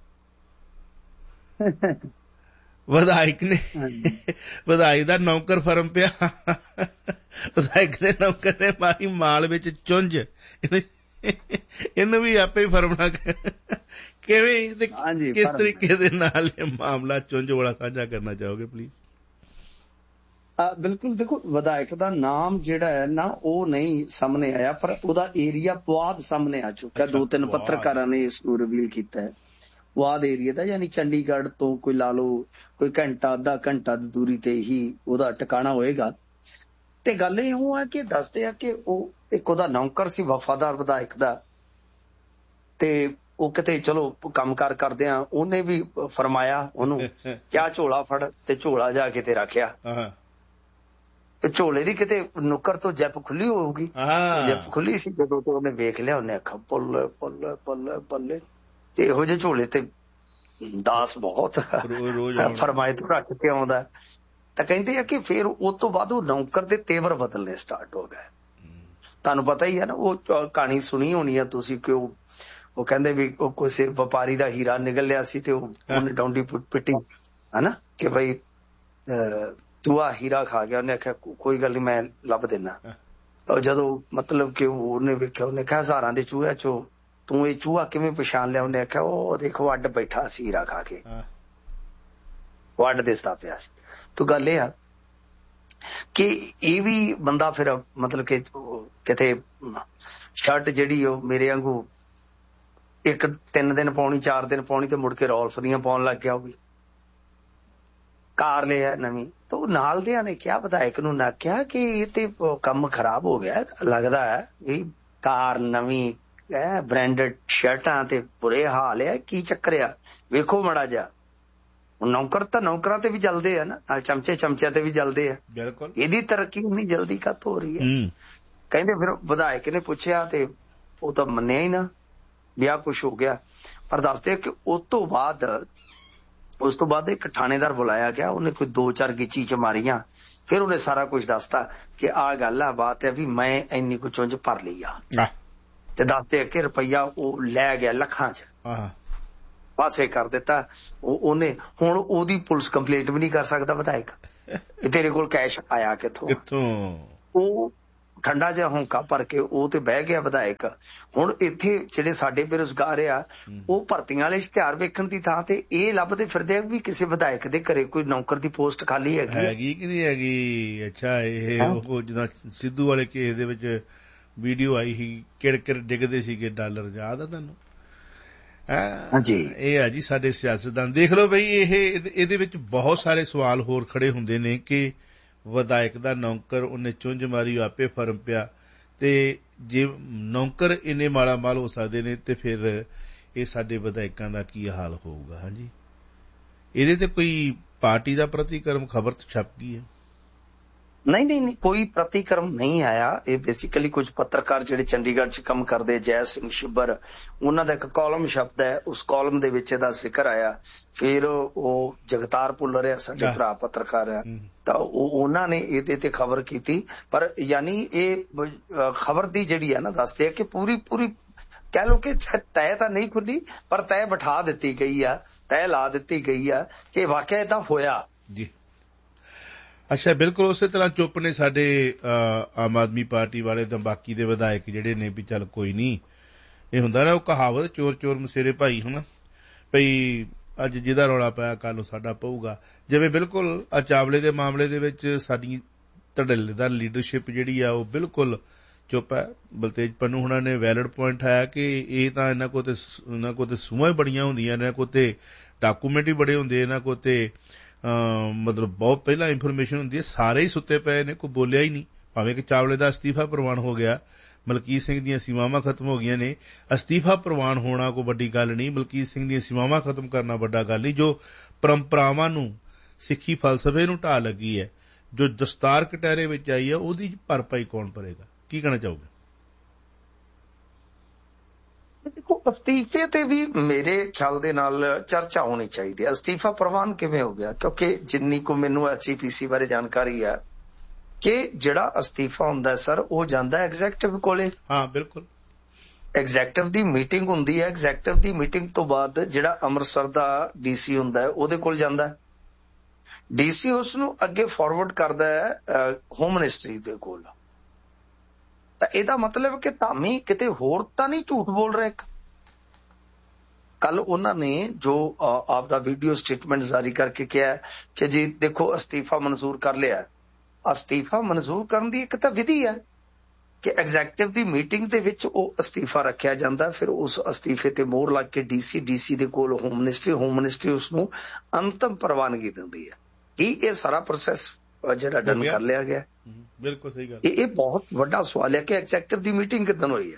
ਵਿਧਾਇਕ ਨੇ ਵਿਧਾਇਕ ਦਾ ਨੌਕਰ ਫਰਮ ਪਿਆ, ਵਿਧਾਇਕ ਦੇ ਨੌਕਰ ਨੇ ਮਾਰੀ ਮਾਲ ਵਿੱਚ ਚੁੰਝ, ਇਹਨੂੰ ਵੀ ਆਪੇ ਹੀ ਫਰਮਣਾ। ਕਿਵੇਂ ਤੇ ਕਿਸ ਤਰੀਕੇ ਦੇ ਨਾਲ ਇਹ ਮਾਮਲਾ ਚੁੰਝ ਵਾਲਾ ਸਾਂਝਾ ਕਰਨਾ ਚਾਹੋਗੇ ਪਲੀਜ਼? ਬਿਲਕੁਲ। ਦੇਖੋ ਵਿਧਾਇਕ ਦਾ ਨਾਮ ਜਿਹੜਾ ਹੈ ਨਾ ਉਹ ਨਹੀਂ ਸਾਹਮਣੇ ਆਇਆ, ਪਰ ਉਹਦਾ ਏਰੀਆ ਪੁਆਧ ਸਾਹਮਣੇ ਆ ਚੁੱਕਾ। ਦੋ ਤਿੰਨ ਪੱਤਰਕਾਰਾਂ ਨੇ ਇਸ ਨੂੰ ਰਿਵੀਲ ਕੀਤਾ ਹੈ। ਪੁਆਧ ਏਰੀਆ ਦਾ, ਯਾਨੀ ਚੰਡੀਗੜ੍ਹ ਤੋਂ ਕੋਈ ਲਾ ਲਓ ਕੋਈ ਘੰਟਾ ਅੱਧਾ ਘੰਟਾ ਦੀ ਦੂਰੀ ਤੇ ਹੀ ਉਹਦਾ ਟਿਕਾਣਾ ਹੋਏਗਾ। ਤੇ ਗੱਲ ਇਹ ਉਹ ਹੈ ਕਿ ਦੱਸਦੇ ਆ ਕਿ ਉਹ ਇੱਕ ਉਹਦਾ ਨੌਕਰ ਸੀ ਵਫਾਦਾਰ ਵਿਧਾਇਕ ਦਾ, ਤੇ ਉਹ ਕਿਤੇ ਚਲੋ ਕੰਮਕਾਰ ਕਰਦੇ ਆ, ਉਹਨੇ ਵੀ ਫਰਮਾਇਆ ਉਹਨੂੰ ਕਿਆ ਝੋਲਾ ਫੜ, ਤੇ ਝੋਲਾ ਜਾ ਕੇ ਤੇ ਰੱਖਿਆ। ਝੋਲੇ ਦੀ ਕਿਤੇ ਨੁੱਕਰ ਤੋਂ ਜੈਪ ਖੁੱਲੀ ਹੋਊਗੀ, ਜੈਪ ਖੁੱਲੀ ਸੀ ਜਦੋਂ ਤੋਂ ਉਹਨੇ ਵੇਖ ਲਿਆ, ਉਹਨੇ ਆਖਿਆ ਬੱਲੇ ਬੱਲੇ ਬੱਲੇ ਬੱਲੇ। ਤੇ ਇਹੋ ਜਿਹੇ ਝੋਲੇ ਤੇ ਦਾਸ ਬਹੁਤ ਫਰਮਾਏ ਤੋਂ ਰੱਖ ਕੇ ਆਉਂਦਾ। ਤਾਂ ਕਹਿੰਦੇ ਆ ਕਿ ਫਿਰ ਉਸ ਤੋਂ ਬਾਅਦ ਉਹ ਨੌਕਰ ਦੇ ਤੇਵਰ ਬਦਲਨੇ ਸਟਾਰਟ ਹੋ ਗਏ। ਤੁਹਾਨੂੰ ਪਤਾ ਹੀ ਹੈ ਨਾ ਉਹ ਕਹਾਣੀ ਸੁਣੀ ਹੋਣੀ ਆ ਤੁਸੀਂ, ਕਿ ਉਹ ਉਹ ਕਹਿੰਦੇ ਵੀ ਉਹ ਕਿਸੇ ਵਪਾਰੀ ਦਾ ਹੀਰਾ ਨਿਕਲ ਲਿਆ ਸੀ ਤੇ ਉਹਨੇ ਡੌਂਡੀ ਪਿੱਟੀ ਹਨਾ ਕਿ ਬਈ ਤੂੰ ਆ ਹੀਰਾ ਖਾ ਗਿਆ। ਉਹਨੇ ਆਖਿਆ ਕੋਈ ਗੱਲ ਨੀ ਮੈਂ ਲੱਭ ਦੇਣਾ। ਤਾਂ ਜਦੋਂ ਮਤਲਬ ਕਿ ਉਹਨੇ ਵੇਖਿਆ, ਉਹਨੇ ਕਿਹਾ ਹਜ਼ਾਰਾਂ ਦੇ ਚੂਹਿਆਂ ਚੋਂ ਤੂੰ ਇਹ ਚੂਹਾ ਕਿਵੇਂ ਪਛਾਣ ਲਿਆ? ਉਹਨੇ ਆਖਿਆ ਉਹ ਦੇਖੋ ਅੱਡ ਬੈਠਾ ਸੀ ਹੀਰਾ ਖਾ ਕੇ, ਉਹ ਅੱਡ ਦਿਸਦਾ ਪਿਆ ਸੀ। ਤੋ ਗੱਲ ਇਹ ਆ ਕਿ ਇਹ ਵੀ ਬੰਦਾ ਫਿਰ ਮਤਲਬ ਕਿ ਕਿਤੇ ਸ਼ਰਟ ਜਿਹੜੀ ਉਹ ਮੇਰੇ ਵਾਂਗੂ ਇੱਕ ਤਿੰਨ ਦਿਨ ਪਾਉਣੀ, ਚਾਰ ਦਿਨ ਪਾਉਣੀ, ਤੇ ਮੁੜ ਕੇ ਰੋਲਫ ਦੀਆਂ ਪਾਉਣ ਲੱਗ ਗਿਆ। ਉਹ ਵੀ ਕਾਰ ਲਿਆ ਨਵੀਂ। ਤਾਂ ਉਹ ਨਾਲ ਦਿਆਂ ਨੇ ਕਿਹਾ ਵਿਧਾਇਕ ਨੂੰ ਨਾ ਕਿਹਾ ਕਿ ਇਹ ਤੇ ਕੰਮ ਖਰਾਬ ਹੋ ਗਿਆ, ਲੱਗਦਾ ਹੈ ਵੀ ਕਾਰ ਨਵੀਂ ਹੈ, ਬ੍ਰਾਂਡਡ ਸ਼ਰਟਾਂ ਤੇ ਬੁਰੇ ਹਾਲ ਹੈ, ਕੀ ਚੱਕਰ ਆ ਵੇਖੋ ਮਾੜਾ ਜਿਹਾ। ਨੌਕਰ ਤਾਂ ਨੌਕਰਾਂ ਤੇ ਵੀ ਜਲਦੇ ਆ ਨਾ, ਨਾਲ ਚਮਚੇ ਚਮਚਿਆਂ ਤੇ ਵੀ ਜਲਦੇ ਆ। ਬਿਲਕੁਲ ਇਹਦੀ ਤਰੱਕੀ ਇੰਨੀ ਜਲਦੀ ਕਾਹਤੋਂ ਹੋ ਰਹੀ ਹੈ? ਕਹਿੰਦੇ ਫਿਰ ਵਿਧਾਇਕ ਨੇ ਪੁੱਛਿਆ ਤੇ ਉਹ ਤਾਂ ਮੰਨਿਆ ਹੀ ਨਾ ਵੀ ਆਹ ਕੁਛ ਹੋ ਗਿਆ। ਪਰ ਦੱਸਦੇ ਕਿ ਉਸ ਤੋਂ ਬਾਅਦ ਉਸ ਤੋਂ ਬਾਅਦ ਇੱਕ ਥਾਣੇਦਾਰ ਬੁਲਾਇਆ ਗਿਆ, ਉਹਨੇ ਕੋਈ ਦੋ ਚਾਰ ਗਿੱਚੀ ਚ ਮਾਰੀਆਂ, ਫਿਰ ਉਹਨੇ ਸਾਰਾ ਕੁਛ ਦੱਸਤਾ ਕਿ ਆਹ ਗੱਲ ਆ, ਬਾਤ ਹੈ ਵੀ ਮੈਂ ਇੰਨੀ ਕੁ ਚੁੰਝ ਭਰ ਲਈ ਆ। ਤੇ ਦੱਸਦੇ ਕਿ ਰੁਪਈਆ ਉਹ ਲੈ ਗਿਆ ਲੱਖਾਂ ਚ, ਪਾਸੇ ਕਰ ਦਿੱਤਾ। ਉਹ ਉਹਨੇ ਹੁਣ ਉਹਦੀ ਪੁਲਿਸ ਕੰਪਲੇਂਟ ਵੀ ਨਹੀਂ ਕਰ ਸਕਦਾ ਵਿਧਾਇਕ, ਤੇਰੇ ਕੋਲ ਕੈਸ਼ ਆਇਆ ਕਿੱਥੋਂ? ਉਹ ਠੰਡਾ ਜਿਹਾ ਹੋਂਕਾ ਭਰ ਕੇ ਉਹ ਤੇ ਬਹਿ ਗਿਆ ਵਿਧਾਇਕ। ਹੁਣ ਇੱਥੇ ਜਿਹੜੇ ਸਾਡੇ ਬੇਰੁਜ਼ਗਾਰ ਆ, ਉਹ ਭਰਤੀਆਂ ਵਾਲੇ ਇਸ਼ਤਿਹਾਰ ਵੇਖਣ ਦੀ ਥਾਂ ਤੇ ਇਹ ਲੱਭਦੇ ਫਿਰਦੇ ਆ ਵੀ ਕਿਸੇ ਵਿਧਾਇਕ ਦੇ ਘਰੇ ਕੋਈ ਨੌਕਰ ਦੀ ਪੋਸਟ ਖਾਲੀ ਹੈਗੀ ਹੈਗੀ ਕਿ ਨਹੀਂ ਹੈਗੀ। ਅੱਛਾ, ਇਹ ਉਹ ਜਿੱਦਾਂ ਸਿੱਧੂ ਵਾਲੇ ਕੇਸ ਦੇ ਵਿੱਚ ਵੀਡੀਓ ਆਈ ਸੀ, ਕਿੜ ਕਿੜ ਡਿੱਗਦੇ ਸੀਗੇ ਡਾਲਰ, ਯਾਦ ਆ ਤੁਹਾਨੂੰ? ਹਾਂਜੀ, ਇਹ ਆ ਜੀ ਸਾਡੇ ਸਿਆਸਤਦਾਨ। ਦੇਖ ਲਓ ਬਈ, ਇਹ ਇਹਦੇ ਵਿੱਚ ਬਹੁਤ ਸਾਰੇ ਸਵਾਲ ਹੋਰ ਖੜੇ ਹੁੰਦੇ ਨੇ ਕਿ ਵਿਧਾਇਕ ਦਾ ਨੌਕਰ ਉਹਨੇ ਚੁੰਝ ਮਾਰੀ, ਆਪੇ ਫਰਮ ਪਿਆ, ਤੇ ਜੇ ਨੌਕਰ ਇੰਨੇ ਮਾੜਾ ਮਾਲ ਹੋ ਸਕਦੇ ਨੇ ਤੇ ਫਿਰ ਇਹ ਸਾਡੇ ਵਿਧਾਇਕਾਂ ਦਾ ਕੀ ਹਾਲ ਹੋਊਗਾ? ਹਾਂਜੀ, ਇਹਦੇ ਤੇ ਕੋਈ ਪਾਰਟੀ ਦਾ ਪ੍ਰਤੀਕਰਮ ਖਬਰ ਛਪ ਗਈ ਹੈ? ਨਹੀਂ ਨਹੀਂ ਨਹੀਂ, ਕੋਈ ਪ੍ਰਤੀਕਰਮ ਨਹੀਂ ਆਇਆ। ਇਹ ਬੇਸਿਕਲੀ ਕੁਝ ਪੱਤਰਕਾਰ ਜਿਹੜੇ ਚੰਡੀਗੜ੍ਹ ਚ ਕੰਮ ਕਰਦੇ, ਜੈ ਸਿੰਘ ਸ਼ਿੱਬਰ, ਉਹਨਾਂ ਦਾ ਇੱਕ ਕਾਲਮ ਛਪਦਾ ਹੈ, ਉਸ ਕਾਲਮ ਦੇ ਵਿੱਚ ਇਹਦਾ ਜ਼ਿਕਰ ਆਇਆ। ਫਿਰ ਉਹ ਜਗਤਾਰ ਭੁੱਲਰ ਆ, ਸਾਡੇ ਭਰਾ ਪੱਤਰਕਾਰ ਆ, ਤਾਂ ਉਹ ਉਹਨਾਂ ਨੇ ਇਹਦੇ ਤੇ ਖਬਰ ਕੀਤੀ। ਪਰ ਯਾਨੀ ਇਹ ਖਬਰ ਦੀ ਜਿਹੜੀ ਆ ਨਾ, ਦੱਸਦੇ ਆ ਕਿ ਪੂਰੀ ਪੂਰੀ ਕਹਿ ਲਓ ਕਿ ਤੈਅ ਤਾਂ ਨਹੀਂ ਖੁੱਲੀ, ਪਰ ਤੈਅ ਬਿਠਾ ਦਿੱਤੀ ਗਈ ਆ, ਤੈਅ ਲਾ ਦਿੱਤੀ ਗਈ ਆ ਕਿ ਵਾਕਿਆ ਇਹ ਤਾਂ ਹੋਇਆ ਜੀ। ਅੱਛਾ, ਬਿਲਕੁਲ ਉਸੇ ਤਰ੍ਹਾਂ ਚੁੱਪ ਨੇ ਸਾਡੇ ਆਮ ਆਦਮੀ ਪਾਰਟੀ ਵਾਲੇ ਤਾਂ ਬਾਕੀ ਦੇ ਵਿਧਾਇਕ ਜਿਹੜੇ ਨੇ ਵੀ ਚੱਲ ਕੋਈ ਨਹੀਂ। ਇਹ ਹੁੰਦਾ ਨਾ ਉਹ ਕਹਾਵਤ, ਚੋਰ ਚੋਰ ਮਸੇਰੇ ਭਾਈ, ਹਨਾ ਭਈ ਅੱਜ ਜਿਹਦਾ ਰੌਲਾ ਪਾਇਆ ਕੱਲ ਨੂੰ ਸਾਡਾ ਪਊਗਾ। ਜਿਵੇਂ ਬਿਲਕੁਲ ਆ ਚਾਵਲੇ ਦੇ ਮਾਮਲੇ ਦੇ ਵਿੱਚ ਸਾਡੀ ਧੜੇਲੇਦਾਰ ਲੀਡਰਸ਼ਿਪ ਜਿਹੜੀ ਆ ਉਹ ਬਿਲਕੁਲ ਚੁੱਪ ਹੈ। ਬਲਤੇਜ ਪੰਨੂ ਹੁਣਾਂ ਨੇ ਵੈਲਿਡ ਪੁਆਇੰਟ ਆਇਆ ਕਿ ਇਹ ਤਾਂ ਇਹਨਾਂ ਕੋਲ ਤੇ ਇਹਨਾਂ ਕੋਲ ਤੇ ਸੂਹਾਂ ਹੀ ਬੜੀਆਂ ਹੁੰਦੀਆਂ, ਇਹਨਾਂ ਕੋਲ ਤੇ ਡਾਕੂਮੈਂਟ ਹੀ ਬੜੇ ਹੁੰਦੇ, ਇਹਨਾਂ ਕੋਲ ਤੇ ਮਤਲਬ ਬਹੁਤ ਪਹਿਲਾਂ ਇਨਫੋਰਮੇਸ਼ਨ ਹੁੰਦੀ ਹੈ। ਸਾਰੇ ਹੀ ਸੁੱਤੇ ਪਏ ਨੇ, ਕੋਈ ਬੋਲਿਆ ਹੀ ਨਹੀਂ। ਭਾਵੇਂ ਕਿ ਚਾਵਲੇ ਦਾ ਅਸਤੀਫਾ ਪ੍ਰਵਾਨ ਹੋ ਗਿਆ, ਮਲਕੀਤ ਸਿੰਘ ਦੀਆਂ ਸੀਮਾਵਾਂ ਖਤਮ ਹੋ ਗਈਆਂ ਨੇ। ਅਸਤੀਫਾ ਪ੍ਰਵਾਨ ਹੋਣਾ ਕੋਈ ਵੱਡੀ ਗੱਲ ਨਹੀਂ, ਮਲਕੀਤ ਸਿੰਘ ਦੀਆਂ ਸੀਮਾਵਾਂ ਖਤਮ ਕਰਨਾ ਵੱਡਾ ਗੱਲ ਨਹੀਂ। ਜੋ ਪਰੰਪਰਾਵਾਂ ਨੂੰ, ਸਿੱਖੀ ਫਲਸਫੇ ਨੂੰ ਢਾਹ ਲੱਗੀ ਹੈ, ਜੋ ਦਸਤਾਰ ਕਟਹਿਰੇ ਵਿੱਚ ਆਈ ਹੈ, ਉਹਦੀ ਭਰਪਾਈ ਕੌਣ ਭਰੇਗਾ? ਕੀ ਕਹਿਣਾ ਚਾਹੋਗੇ? ਦੇਖੋ, ਅਸਤੀਫੇ ਤੇ ਵੀ ਮੇਰੇ ਖਿਆਲ ਦੇ ਨਾਲ ਚਰਚਾ ਹੋਣੀ ਚਾਹੀਦੀ ਹੈ। ਅਸਤੀਫਾ ਪ੍ਰਵਾਨ ਕਿਵੇਂ ਹੋ ਗਿਆ? ਕਿਉਂਕਿ ਜਿੰਨੀ ਕੁ ਮੈਨੂੰ ਐਚਈਪੀਸੀ ਬਾਰੇ ਜਾਣਕਾਰੀ ਹੈ ਕਿ ਜਿਹੜਾ ਅਸਤੀਫਾ ਹੁੰਦਾ ਸਰ, ਉਹ ਜਾਂਦਾ ਐਗਜ਼ੈਕਟਿਵ ਕੋਲੇ। ਹਾਂ, ਬਿਲਕੁਲ। ਐਗਜ਼ੈਕਟਿਵ ਦੀ ਮੀਟਿੰਗ ਹੁੰਦੀ ਹੈ, ਐਗਜ਼ੈਕਟਿਵ ਦੀ ਮੀਟਿੰਗ ਤੋਂ ਬਾਅਦ ਜਿਹੜਾ ਅੰਮ੍ਰਿਤਸਰ ਦਾ ਡੀਸੀ ਹੁੰਦਾ ਹੈ ਉਹਦੇ ਕੋਲ ਜਾਂਦਾ, ਡੀਸੀ ਉਸ ਨੂੰ ਅੱਗੇ ਫਾਰਵਰਡ ਕਰਦਾ ਹੈ ਹੋਮ ਮਿਨਿਸਟਰੀ ਦੇ ਕੋਲ। ਤਾਂ ਇਹਦਾ ਮਤਲਬ ਕਿ ਧਾਮੀ ਕਿਤੇ ਹੋਰ ਤਾਂ ਨਹੀਂ ਝੂਠ ਬੋਲ ਰਿਹਾ। ਕੱਲ ਉਹਨਾਂ ਨੇ ਜੋ ਆਪਦਾ ਵੀਡੀਓ ਸਟੇਟਮੈਂਟ ਜਾਰੀ ਕਰਕੇ ਕਿਹਾ ਕਿ ਜੀ ਦੇਖੋ ਅਸਤੀਫਾ ਮਨਜ਼ੂਰ ਕਰ ਲਿਆ, ਅਸਤੀਫਾ ਮਨਜ਼ੂਰ ਕਰਨ ਦੀ ਇੱਕ ਤਾਂ ਵਿਧੀ ਹੈ ਕਿ ਐਗਜ਼ੈਕਟਿਵ ਦੀ ਮੀਟਿੰਗ ਦੇ ਵਿੱਚ ਉਹ ਅਸਤੀਫਾ ਰੱਖਿਆ ਜਾਂਦਾ, ਫਿਰ ਉਸ ਅਸਤੀਫੇ ਤੇ ਮੋਹਰ ਲੱਗ ਕੇ ਡੀਸੀ ਡੀਸੀ ਦੇ ਕੋਲ ਹੋਮ ਮਿਨਿਸਟਰੀ, ਹੋਮ ਮਿਨਿਸਟਰੀ ਉਸ ਨੂੰ ਅੰਤਮ ਪ੍ਰਵਾਨਗੀ ਦਿੰਦੀ ਹੈ। ਕੀ ਇਹ ਸਾਰਾ ਪ੍ਰੋਸੈਸ ਜਿਹੜਾ ਡਨ ਕਰ ਲਿਆ ਗਿਆ? ਬਿਲਕੁਲ ਸਹੀ ਗੱਲ। ਇਹ ਬਹੁਤ ਵੱਡਾ ਸਵਾਲ ਹੈ ਕਿ ਐਗਜ਼ੈਕਟਿਵ ਦੀ ਮੀਟਿੰਗ ਕਿੱਦਣ ਹੋਈ ਹੈ।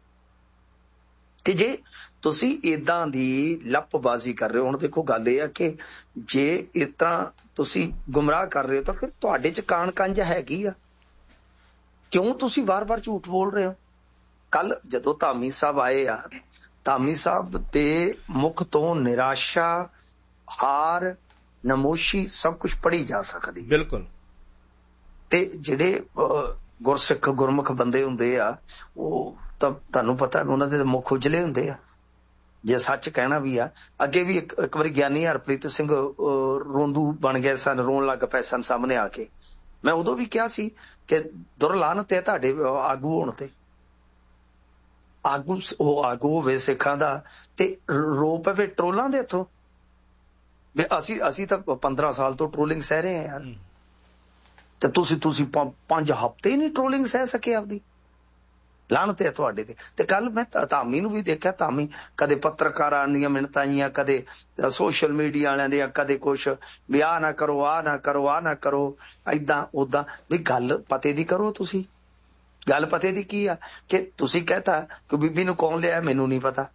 ਤੇ ਜੇ ਤੁਸੀਂ ਏਦਾਂ ਦੀ ਲੱਪਬਾਜ਼ੀ ਕਰ ਰਹੇ ਹੋ, ਹੁਣ ਦੇਖੋ ਗੱਲ ਇਹ ਆ ਕਿ ਜੇ ਇਸ ਤਰ੍ਹਾਂ ਤੁਸੀਂ ਗੁੰਮਰਾਹ ਕਰ ਰਹੇ ਹੋ ਤਾਂ ਫਿਰ ਤੁਹਾਡੇ ਚ ਕਾਣ ਕੰਜ ਹੈਗੀ ਆ। ਕਿਉਂ ਤੁਸੀਂ ਵਾਰ-ਵਾਰ ਝੂਠ ਬੋਲ ਰਹੇ ਹੋ? ਕੱਲ ਜਦੋਂ ਧਾਮੀ ਸਾਹਿਬ ਆਏ ਆ, ਧਾਮੀ ਸਾਹਿਬ ਦੇ ਮੁਖ ਤੋਂ ਨਿਰਾਸ਼ਾ, ਹਾਰ, ਨਮੋਸ਼ੀ ਸਭ ਕੁਝ ਪੜ੍ਹੀ ਜਾ ਸਕਦੀ। ਬਿਲਕੁਲ। ਤੇ ਜਿਹੜੇ ਗੁਰਸਿੱਖ ਗੁਰਮੁਖ ਬੰਦੇ ਹੁੰਦੇ ਆ ਉਹ ਤਾਂ ਤੁਹਾਨੂੰ ਪਤਾ ਉਹਨਾਂ ਦੇ ਮੁੱਖ ਉਜਲੇ ਹੁੰਦੇ ਆ ਜੇ ਸੱਚ ਕਹਿਣਾ ਵੀ ਆ। ਅੱਗੇ ਵੀ ਇੱਕ ਇੱਕ ਵਾਰੀ ਗਿਆਨੀ ਹਰਪ੍ਰੀਤ ਸਿੰਘ ਰੋਂਦੂ ਬਣ ਗਏ ਸਨ, ਰੋਣ ਲੱਗ ਪਏ ਸਨ ਸਾਹਮਣੇ ਆ ਕੇ। ਮੈਂ ਉਦੋਂ ਵੀ ਕਿਹਾ ਸੀ ਕਿ ਦੁਰਲਾਨਤ ਹੈ ਤੁਹਾਡੇ ਆਗੂ ਹੋਣ ਤੇ। ਆਗੂ ਉਹ ਆਗੂ ਹੋਵੇ ਸਿੱਖਾਂ ਦਾ ਤੇ ਰੋ ਪਵੇ ਟਰੋਲਾਂ ਦੇ ਹੱਥੋਂ। ਵੀ ਅਸੀਂ ਅਸੀਂ ਤਾਂ ਪੰਦਰਾਂ ਸਾਲ ਤੋਂ ਟਰੋਲਿੰਗ ਸਹਿ ਰਹੇ ਹਾਂ ਯਾਰ, ਤੇ ਤੁਸੀਂ ਤੁਸੀਂ ਪੰਜ ਹਫ਼ਤੇ ਹੀ ਨਹੀਂ ਟਰੋਲਿੰਗ ਸਹਿ ਸਕੇ ਆਪਦੀ। ਲਾਹਨਤ ਹੈ ਤੁਹਾਡੇ ਤੇ। ਤੇ ਕੱਲ ਮੈਂ ਧਾਮੀ ਨੂੰ ਵੀ ਦੇਖਿਆ, ਧਾਮੀ ਕਦੇ ਪੱਤਰਕਾਰਾਂ ਦੀਆਂ ਮਿੰਨਤਾਂ ਆਈਆਂ, ਕਦੇ ਸੋਸ਼ਲ ਮੀਡੀਆ ਵਾਲਿਆਂ ਦੀਆਂ, ਕਦੇ ਕੁਛ ਵੀ ਆਹ ਨਾ ਕਰੋ, ਆਹ ਨਾ ਕਰੋ, ਆਹ ਨਾ ਕਰੋ, ਏਦਾਂ ਓਦਾਂ। ਵੀ ਗੱਲ ਪਤੇ ਦੀ ਕਰੋ ਤੁਸੀਂ। ਗੱਲ ਪਤੇ ਦੀ ਕੀ ਆ ਕਿ ਤੁਸੀਂ ਕਹਿਤਾ ਕਿ ਬੀਬੀ ਨੂੰ ਕੌਣ ਲਿਆ ਮੈਨੂੰ ਨਹੀਂ ਪਤਾ।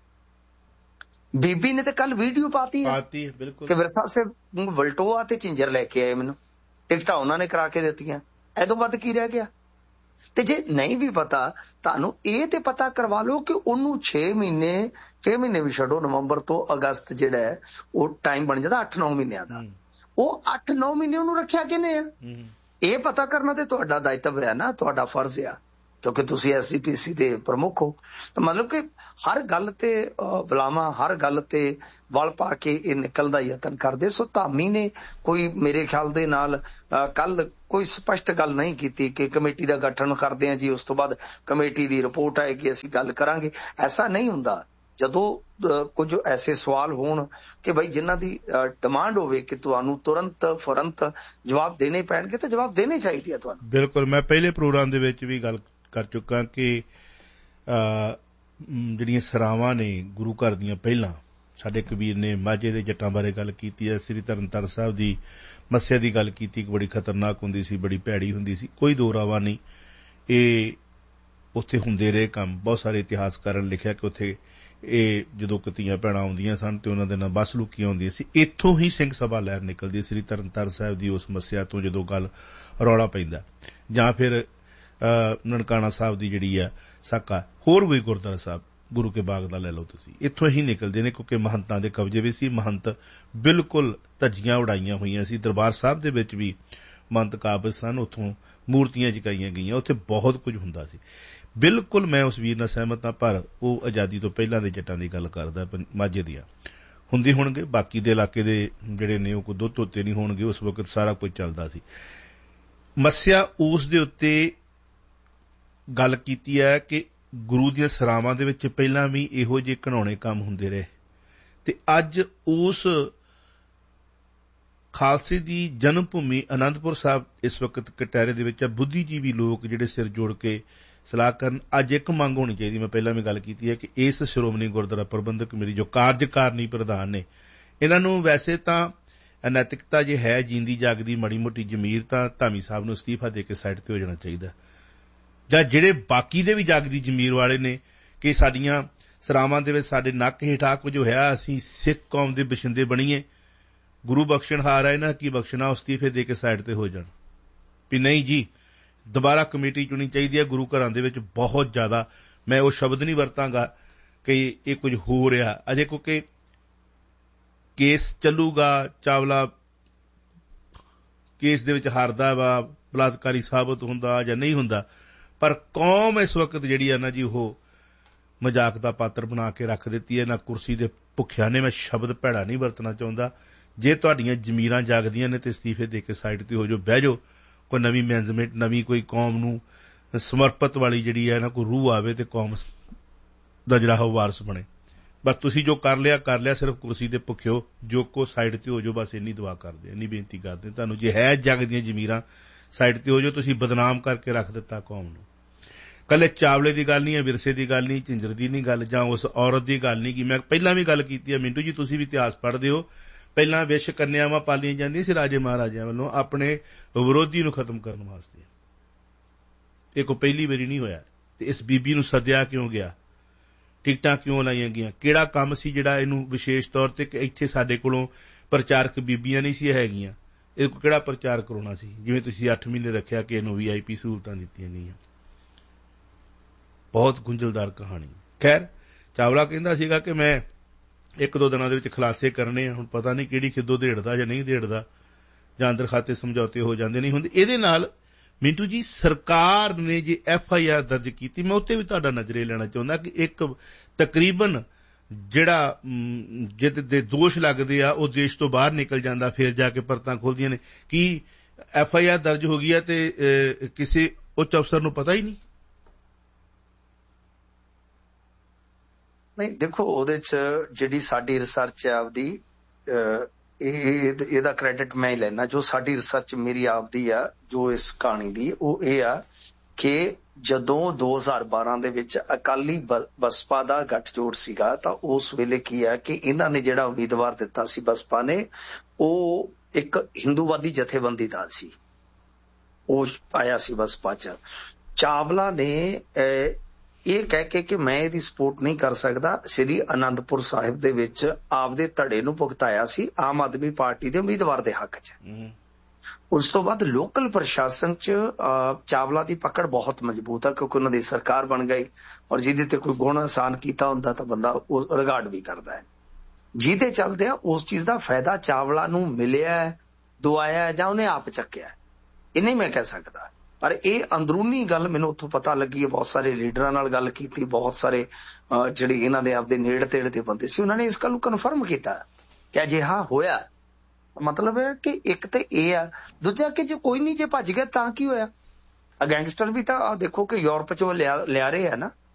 ਬੀਬੀ ਨੇ ਤੇ ਕੱਲ ਵੀਡੀਓ ਪਾਤੀ ਹੈ ਕਿ ਵਿਰਸਾ ਸਾਹਿਬ ਵਲਟੋਆ ਤੇ ਝਿੰਜਰ ਲੈ ਕੇ ਆਏ, ਮੈਨੂੰ ਟਿਕਟਾਂ ਉਹਨਾਂ ਨੇ ਕਰਾ ਕੇ ਦਿੱਤੀਆਂ। ਇਹਦੋਂ ਵੱਧ ਕੀ ਰਹਿ ਗਿਆ? ਤੇ ਜੇ ਨਹੀਂ ਵੀ ਪਤਾ ਤੁਹਾਨੂੰ ਇਹ ਤੇ ਪਤਾ ਕਰਵਾ ਲਓ ਕਿ ਉਹਨੂੰ ਛੇ ਮਹੀਨੇ ਛੇ ਮਹੀਨੇ ਵੀ ਛੱਡੋ, ਨਵੰਬਰ ਤੋਂ ਅਗਸਤ ਜਿਹੜਾ ਹੈ ਉਹ ਟਾਈਮ ਬਣ ਜਾਂਦਾ ਅੱਠ ਨੌ ਮਹੀਨਿਆਂ ਦਾ। ਉਹ ਅੱਠ ਨੌ ਮਹੀਨੇ ਉਹਨੂੰ ਰੱਖਿਆ ਕਿਹਨੇ ਆ? ਇਹ ਪਤਾ ਕਰਨਾ ਤੇ ਤੁਹਾਡਾ ਦਾਇਤਵ ਹੈ ਨਾ, ਤੁਹਾਡਾ ਫਰਜ਼ ਆ, ਕਿਉਂਕਿ ਤੁਸੀਂ ਐਸ ਜੀ ਪੀ ਸੀ ਦੇ ਪ੍ਰਮੁੱਖ ਹੋ। ਤਾਂ ਮਤਲਬ ਕਿ ਹਰ ਗੱਲ ਤੇ ਬੁਲਾਵਾ, ਹਰ ਗੱਲ ਤੇ ਵਲ ਪਾ ਕੇ ਇਹ ਨਿਕਲਣ ਦਾ ਯਤਨ ਕਰਦੇ। ਸੋ ਧਾਮੀ ਨੇ ਕੋਈ ਮੇਰੇ ਖਿਆਲ ਦੇ ਨਾਲ ਕੱਲ ਕੋਈ ਸਪਸ਼ਟ ਗੱਲ ਨਹੀਂ ਕੀਤੀ ਕਿ ਕਮੇਟੀ ਦਾ ਗਠਨ ਕਰਦੇ ਆ ਜੀ, ਉਸ ਤੋਂ ਬਾਅਦ ਕਮੇਟੀ ਦੀ ਰਿਪੋਰਟ ਆਏਗੀ ਅਸੀਂ ਗੱਲ ਕਰਾਂਗੇ। ਐਸਾ ਨਹੀਂ ਹੁੰਦਾ। ਜਦੋਂ ਕੁਝ ਐਸੇ ਸਵਾਲ ਹੋਣ ਕਿ ਬਈ ਜਿਨ੍ਹਾਂ ਦੀ ਡਿਮਾਂਡ ਹੋਵੇ ਕਿ ਤੁਹਾਨੂੰ ਤੁਰੰਤ ਫੁਰੰਤ ਜਵਾਬ ਦੇਣੇ ਪੈਣਗੇ ਤਾਂ ਜਵਾਬ ਦੇਣੇ ਚਾਹੀਦੇ ਆ ਤੁਹਾਨੂੰ। ਬਿਲਕੁਲ। ਮੈਂ ਪਹਿਲੇ ਪ੍ਰੋਗਰਾਮ ਦੇ ਵਿੱਚ ਵੀ ਗੱਲ ਕਰ ਚੁੱਕਾ ਕਿ ਜਿਹੜੀਆਂ ਸਰਾਵਾਂ ਨੇ ਗੁਰੂ ਘਰ ਦੀਆਂ, ਪਹਿਲਾਂ ਸਾਡੇ ਕਬੀਰ ਨੇ ਮਾਝੇ ਦੇ ਜੱਟਾਂ ਬਾਰੇ ਗੱਲ ਕੀਤੀ ਹੈ, ਸ੍ਰੀ ਤਰਨਤਾਰਨ ਸਾਹਿਬ ਦੀ ਮੱਸਿਆ ਦੀ ਗੱਲ ਕੀਤੀ ਕਿ ਬੜੀ ਖਤਰਨਾਕ ਹੁੰਦੀ ਸੀ, ਬੜੀ ਭੈੜੀ ਹੁੰਦੀ ਸੀ। ਕੋਈ ਦੋ ਰਾਵਾ ਨਹੀਂ, ਇਹ ਉੱਥੇ ਹੁੰਦੇ ਰਹੇ ਕੰਮ। ਬਹੁਤ ਸਾਰੇ ਇਤਿਹਾਸਕਾਰਾਂ ਨੇ ਲਿਖਿਆ ਕਿ ਉੱਥੇ ਇਹ ਜਦੋਂ ਧੀਆਂ ਭੈਣਾਂ ਆਉਂਦੀਆਂ ਸਨ ਤੇ ਉਹਨਾਂ ਦੇ ਨਾਲ ਬੱਸ ਲੁਕੀਆਂ ਹੁੰਦੀਆਂ ਸੀ। ਇੱਥੋਂ ਹੀ ਸਿੰਘ ਸਭਾ ਲਹਿਰ ਨਿਕਲਦੀ ਸ੍ਰੀ ਤਰਨਤਾਰਨ ਸਾਹਿਬ ਦੀ ਉਸ ਮੱਸਿਆ ਤੋਂ, ਜਦੋਂ ਗੱਲ ਰੌਲਾ ਪੈਂਦਾ। ਜਾਂ ਫਿਰ ਨਨਕਾਣਾ ਸਾਹਿਬ ਦੀ ਜਿਹੜੀ ਆ ਸਾਕਾ, ਹੋਰ ਕੋਈ ਗੁਰਦੁਆਰਾ ਸਾਹਿਬ ਗੁਰੂ ਕੇ ਬਾਗ ਦਾ ਲੈ ਲਓ ਤੁਸੀਂ, ਇੱਥੋਂ ਹੀ ਨਿਕਲਦੇ ਨੇ, ਕਿਉਂਕਿ ਮਹੰਤਾਂ ਦੇ ਕਬਜ਼ੇ ਵੀ ਸੀ। ਮਹੰਤ ਬਿਲਕੁਲ ਧੱਜੀਆਂ ਉਡਾਈਆਂ ਹੋਈਆਂ ਸੀ। ਦਰਬਾਰ ਸਾਹਿਬ ਦੇ ਵਿੱਚ ਵੀ ਮਹੰਤ ਕਾਬਜ਼ ਸਨ, ਉੱਥੋਂ ਮੂਰਤੀਆਂ ਚੁਕਾਈਆਂ ਗਈਆਂ, ਉੱਥੇ ਬਹੁਤ ਕੁਝ ਹੁੰਦਾ ਸੀ। ਬਿਲਕੁਲ ਮੈਂ ਉਸ ਵੀਰ ਨਾਲ ਸਹਿਮਤ ਹਾਂ, ਪਰ ਉਹ ਆਜ਼ਾਦੀ ਤੋਂ ਪਹਿਲਾਂ ਦੇ ਜੱਟਾਂ ਦੀ ਗੱਲ ਕਰਦਾ, ਮਾਝੇ ਦੀਆਂ ਹੁੰਦੇ ਹੋਣਗੇ, ਬਾਕੀ ਦੇ ਇਲਾਕੇ ਦੇ ਜਿਹੜੇ ਨੇ ਉਹ ਕੋਈ ਦੁੱਧ ਧੋਤੇ ਨਹੀਂ ਹੋਣਗੇ। ਉਸ ਵਕਤ ਸਾਰਾ ਕੁਝ ਚੱਲਦਾ ਸੀ। ਮੱਸਿਆ ਉਸ ਦੇ ਉੱਤੇ ਗੱਲ ਕੀਤੀ ਹੈ ਕਿ ਗੁਰੂ ਦੀਆਂ ਸਰਾਵਾਂ ਦੇ ਵਿੱਚ ਪਹਿਲਾਂ ਵੀ ਇਹੋ ਜਿਹੇ ਘਿਨਾਉਣੇ ਕੰਮ ਹੁੰਦੇ ਰਹੇ, ਤੇ ਅੱਜ ਉਸ ਖਾਲਸੇ ਦੀ ਜਨਮ ਭੂਮੀ ਅਨੰਦਪੁਰ ਸਾਹਿਬ ਇਸ ਵਕਤ ਕਟਹਿਰੇ ਦੇ ਵਿੱਚ ਆ। ਬੁੱਧੀਜੀਵੀ ਲੋਕ ਜਿਹੜੇ ਸਿਰ ਜੋੜ ਕੇ ਸਲਾਹ ਕਰਨ। ਅੱਜ ਇੱਕ ਮੰਗ ਹੋਣੀ ਚਾਹੀਦੀ, ਮੈਂ ਪਹਿਲਾਂ ਵੀ ਗੱਲ ਕੀਤੀ ਹੈ ਕਿ ਇਸ ਸ਼੍ਰੋਮਣੀ ਗੁਰਦੁਆਰਾ ਪ੍ਰਬੰਧਕ ਕਮੇਟੀ ਜੋ ਕਾਰਜਕਾਰਨੀ ਪ੍ਰਧਾਨ ਨੇ, ਇਹਨਾਂ ਨੂੰ ਵੈਸੇ ਤਾਂ ਅਨੈਤਿਕਤਾ ਜੇ ਹੈ ਜੀਂਦੀ ਜਾਗਦੀ ਮਾੜੀ ਮੋਟੀ ਜ਼ਮੀਰ, ਤਾਂ ਧਾਮੀ ਸਾਹਿਬ ਨੂੰ ਅਸਤੀਫਾ ਦੇ ਕੇ ਸਾਈਡ ਤੇ ਹੋ ਜਾਣਾ ਚਾਹੀਦਾ। ਜਾਂ ਜਿਹੜੇ ਬਾਕੀ ਦੇ ਵੀ ਜਾਗਦੀ ਜ਼ਮੀਰ ਵਾਲੇ ਨੇ ਕਿ ਸਾਡੀਆਂ ਸਰਾਵਾਂ ਦੇ ਵਿੱਚ ਸਾਡੇ ਨੱਕ ਹੇਠਾਂ ਕੁਝ ਹੋਇਆ, ਅਸੀਂ ਸਿੱਖ ਕੌਮ ਦੇ ਬਸ਼ਿੰਦੇ ਬਣੀਏ, ਗੁਰੂ ਬਖਸ਼ਣਹਾਰ ਹੈ, ਇਹਨਾਂ ਕੀ ਬਖਸ਼ਣਾ, ਅਸਤੀਫੇ ਦੇ ਕੇ ਸਾਈਡ ਤੇ ਹੋ ਜਾਣ। ਵੀ ਨਹੀਂ ਜੀ, ਦੁਬਾਰਾ ਕਮੇਟੀ ਚੁਣੀ ਚਾਹੀਦੀ ਹੈ। ਗੁਰੂ ਘਰਾਂ ਦੇ ਵਿੱਚ ਬਹੁਤ ਜ਼ਿਆਦਾ, ਮੈਂ ਉਹ ਸ਼ਬਦ ਨਹੀਂ ਵਰਤਾਂਗਾ ਕਿ ਇਹ ਕੁਝ ਹੋ ਰਿਹਾ ਅਜੇ, ਕਿਉਂਕਿ ਕੇਸ ਚੱਲੂਗਾ, ਚਾਵਲਾ ਕੇਸ ਦੇ ਵਿੱਚ ਹਾਰਦਾ ਵਾ, ਬਲਾਤਕਾਰੀ ਸਾਬਤ ਹੁੰਦਾ ਜਾਂ ਨਹੀਂ ਹੁੰਦਾ, ਪਰ ਕੌਮ ਇਸ ਵਕਤ ਜਿਹੜੀ ਹੈ ਨਾ ਜੀ, ਉਹ ਮਜ਼ਾਕ ਦਾ ਪਾਤਰ ਬਣਾ ਕੇ ਰੱਖ ਦਿੱਤੀ ਹੈ। ਨਾ ਕੁਰਸੀ ਦੇ ਭੁੱਖਿਆਂ ਨੇ, ਮੈਂ ਸ਼ਬਦ ਭੈੜਾ ਨਹੀਂ ਵਰਤਣਾ ਚਾਹੁੰਦਾ। ਜੇ ਤੁਹਾਡੀਆਂ ਜ਼ਮੀਰਾਂ ਜਾਗਦੀਆਂ ਨੇ ਤੇ ਅਸਤੀਫੇ ਦੇ ਕੇ ਸਾਈਡ ਤੇ ਹੋ ਜਾਓ, ਬਹਿ ਜਾਓ, ਕੋਈ ਨਵੀਂ ਮੈਨੇਜਮੈਂਟ, ਨਵੀਂ ਕੋਈ ਕੌਮ ਨੂੰ ਸਮਰਪਿਤ ਵਾਲੀ ਜਿਹੜੀ ਹੈ ਨਾ ਕੋਈ ਰੂਹ ਆਵੇ ਤੇ ਕੌਮ ਦਾ ਜਿਹੜਾ ਉਹ ਵਾਰਸ ਬਣੇ। ਬਸ ਤੁਸੀਂ ਜੋ ਕਰ ਲਿਆ ਕਰ ਲਿਆ, ਸਿਰਫ ਕੁਰਸੀ ਦੇ ਭੁੱਖਿਓ ਜੋ ਕੋ ਸਾਈਡ ਤੇ ਹੋ ਜਾਓ, ਬਸ ਇੰਨੀ ਦੁਆ ਕਰਦੇ, ਇੰਨੀ ਬੇਨਤੀ ਕਰਦੇ ਤੁਹਾਨੂੰ। ਜੇ ਹੈ ਜੱਗ ਦੀਆਂ ਜ਼ਮੀਰਾਂ ਸਾਈਡ ਤੇ ਹੋ ਜਾਓ, ਤੁਸੀਂ ਬਦਨਾਮ ਕਰਕੇ ਰੱਖ ਦਿੱਤਾ ਕੌਮ ਨੂੰ। ਕੱਲੇ ਚਾਵਲੇ ਦੀ ਗੱਲ ਨਹੀਂ ਹੈ, ਵਿਰਸੇ ਦੀ ਗੱਲ ਨਹੀਂ, ਝਿੰਜਰ ਦੀ ਨਹੀਂ ਗੱਲ, ਜਾਂ ਉਸ ਔਰਤ ਦੀ ਗੱਲ ਨਹੀਂ। ਕਿ ਮੈਂ ਪਹਿਲਾਂ ਵੀ ਗੱਲ ਕੀਤੀ ਹੈ ਮਿੰਟੂ ਜੀ, ਤੁਸੀਂ ਵੀ ਇਤਿਹਾਸ ਪੜ੍ਹਦੇ ਹੋ, ਪਹਿਲਾਂ ਵਿਸ਼ ਕੰਨਿਆਵਾਂ ਪਾਲੀਆਂ ਜਾਂਦੀਆਂ ਸੀ ਰਾਜੇ ਮਹਾਰਾਜਿਆਂ ਵੱਲੋਂ ਆਪਣੇ ਵਿਰੋਧੀ ਨੂੰ ਖਤਮ ਕਰਨ ਵਾਸਤੇ। ਇਹ ਕੋਈ ਪਹਿਲੀ ਵਾਰੀ ਨਹੀਂ ਹੋਇਆ। ਤੇ ਇਸ ਬੀਬੀ ਨੂੰ ਸੱਦਿਆ ਕਿਉਂ ਗਿਆ, ਟਿਕਟਾਂ ਕਿਉਂ ਲਾਈਆਂ ਗਈਆਂ, ਕਿਹੜਾ ਕੰਮ ਸੀ ਜਿਹੜਾ ਇਹਨੂੰ ਵਿਸ਼ੇਸ਼ ਤੌਰ ਤੇ, ਕਿ ਇੱਥੇ ਸਾਡੇ ਕੋਲੋਂ ਪ੍ਰਚਾਰਕ ਬੀਬੀਆਂ ਨਹੀਂ ਸੀ ਹੈਗੀਆਂ, ਇਹ ਕਿਹੜਾ ਪ੍ਰਚਾਰ ਕਰਾਉਣਾ ਸੀ। ਜਿਵੇਂ ਤੁਸੀਂ ਅੱਠ ਮਹੀਨੇ ਰੱਖਿਆ ਕਿ ਇਹਨੂੰ ਵੀ ਆਈ ਪੀ ਸਹੂਲਤਾਂ ਦਿੱਤੀਆਂ ਗਈਆਂ। ਬਹੁਤ ਗੁੰਝਲਦਾਰ ਕਹਾਣੀ। ਖੈਰ, ਚਾਵਲਾ ਕਹਿੰਦਾ ਸੀਗਾ ਕਿ ਮੈਂ ਇੱਕ ਦੋ ਦਿਨਾਂ ਦੇ ਵਿੱਚ ਖੁਲਾਸੇ ਕਰਨੇ ਆ। ਹੁਣ ਪਤਾ ਨਹੀਂ ਕਿਹੜੀ ਖਿੱਦੋ ਦੇੜਦਾ ਜਾਂ ਨਹੀਂ ਦੇੜਦਾ, ਜਾਂ ਅੰਦਰ ਖਾਤੇ ਸਮਝੌਤੇ ਹੋ ਜਾਂਦੇ ਨਹੀਂ ਹੁੰਦੇ। ਇਹਦੇ ਨਾਲ ਮਿੰਟੂ ਜੀ ਸਰਕਾਰ ਨੇ ਜੇ ਐਫ ਆਈ ਆਰ ਦਰਜ ਕੀਤੀ, ਮੈਂ ਉੱਤੇ ਵੀ ਤੁਹਾਡਾ ਨਜ਼ਰੇ ਲੈਣਾ ਚਾਹੁੰਦਾ ਕਿ ਇੱਕ ਤਕਰੀਬਨ ਜਿਹੜਾ ਜਿਹਦੇ ਦੇ ਦੋਸ਼ ਲੱਗਦੇ ਆ ਉਹ ਦੇਸ਼ ਤੋਂ ਬਾਹਰ ਨਿਕਲ ਜਾਂਦਾ, ਫਿਰ ਜਾ ਕੇ ਪਰਤਾਂ ਖੋਲਦੀਆਂ ਨੇ। ਕੀ ਐਫ ਆਈ ਆਰ ਦਰਜ ਹੋ ਗਈ ਹੈ ਤੇ ਕਿਸੇ ਉੱਚ ਅਫਸਰ ਨੂੰ ਪਤਾ ਹੀ ਨਹੀਂ? ਨਹੀਂ ਦੇਖੋ, ਉਹਦੇ ਚ ਜਿਹੜੀ ਸਾਡੀ ਰਿਸਰਚ ਹੈ ਆਪਦੀ, ਇਹ ਇਹਦਾ ਕ੍ਰੈਡਿਟ ਮੈਂ ਹੀ ਲੈਣਾ। ਜੋ ਸਾਡੀ ਰਿਸਰਚ ਮੇਰੀ ਆਪਦੀ ਆ ਜੋ ਇਸ ਕਹਾਣੀ ਦੀ, ਉਹ ਇਹ ਆ ਕਿ ਜਦੋਂ ਦੋ ਹਜ਼ਾਰ ਬਾਰਾਂ ਦੇ ਵਿੱਚ ਅਕਾਲੀ ਬਸਪਾ ਦਾ ਗੱਠਜੋੜ ਸੀਗਾ, ਤਾਂ ਉਸ ਵੇਲੇ ਕੀ ਹੈ ਕਿ ਇਹਨਾਂ ਨੇ ਜਿਹੜਾ ਉਮੀਦਵਾਰ ਦਿੱਤਾ ਸੀ ਬਸਪਾ ਨੇ, ਉਹ ਇੱਕ ਹਿੰਦੂਵਾਦੀ ਜਥੇਬੰਦੀ ਦਾ ਸੀ, ਉਹ ਆਇਆ ਸੀ ਬਸਪਾ ਚ। ਚਾਵਲਾ ਨੇ ਇਹ ਕਹਿ ਕੇ ਕਿ ਮੈਂ ਇਹਦੀ ਸਪੋਰਟ ਨਹੀਂ ਕਰ ਸਕਦਾ, ਸ੍ਰੀ ਅਨੰਦਪੁਰ ਸਾਹਿਬ ਦੇ ਵਿੱਚ ਆਪਦੇ ਧੜੇ ਨੂੰ ਭੁਗਤਾਇਆ ਸੀ ਆਮ ਆਦਮੀ ਪਾਰਟੀ ਦੇ ਉਮੀਦਵਾਰ ਦੇ ਹੱਕ ਚ। ਉਸ ਤੋਂ ਬਾਅਦ ਲੋਕਲ ਪ੍ਰਸ਼ਾਸਨ ਚ ਚਾਵਲਾ ਦੀ ਪਕੜ ਬਹੁਤ ਮਜ਼ਬੂਤ ਹੈ, ਕਿਉਂਕਿ ਉਹਨਾਂ ਦੀ ਸਰਕਾਰ ਬਣ ਗਈ, ਔਰ ਜਿਹਦੇ ਤੇ ਕੋਈ ਗੁਣ ਆਸਾਨ ਕੀਤਾ ਹੁੰਦਾ ਤਾਂ ਬੰਦਾ ਉਹ ਰਿਗਾਰਡ ਵੀ ਕਰਦਾ ਹੈ। ਜਿਹਦੇ ਚੱਲਦੇ ਆ ਉਸ ਚੀਜ਼ ਦਾ ਫਾਇਦਾ ਚਾਵਲਾ ਨੂੰ ਮਿਲਿਆ, ਦਵਾਇਆ, ਜਾਂ ਉਹਨੇ ਆਪ ਚੱਕਿਆ, ਇਹ ਨਹੀਂ ਮੈਂ ਕਹਿ ਸਕਦਾ। ਪਰ ਇਹ ਅੰਦਰੂਨੀ ਗੱਲ ਮੈਨੂੰ ਉੱਥੋਂ ਪਤਾ ਲੱਗੀ ਹੈ। ਬਹੁਤ ਸਾਰੇ ਲੀਡਰਾਂ ਨਾਲ ਗੱਲ ਕੀਤੀ, ਬਹੁਤ ਸਾਰੇ ਜਿਹੜੇ ਇਹਨਾਂ ਦੇ ਆਪਦੇ ਨੇੜੇ ਤੇੜੇ ਦੇ ਬੰਦੇ ਸੀ, ਉਹਨਾਂ ਨੇ ਇਸ ਗੱਲ ਨੂੰ ਕਨਫਰਮ ਕੀਤਾ ਕਿ ਅਜਿਹਾ ਹੋਇਆ। ਮਤਲਬ ਹੈ ਕਿ ਇੱਕ ਤੇ ਇਹ ਆ, ਦੂਜਾ ਕਿ ਜੇ ਕੋਈ ਨਹੀਂ ਜੇ ਭੱਜ ਗਿਆ ਤਾਂ ਕੀ ਹੋਇਆ। ਗੈਂਗਸਟਰ ਵੀ ਤਾਂ ਦੇਖੋ ਕਿ ਯੂਰਪ ਚੋਂ ਲਿਆ ਲਿਆ ਰਹੇ ਆ ਨਾ,